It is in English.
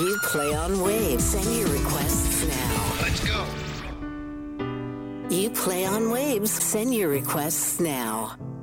You play on Waves. Send your requests now. Let's go. You play on Waves. Send your requests now.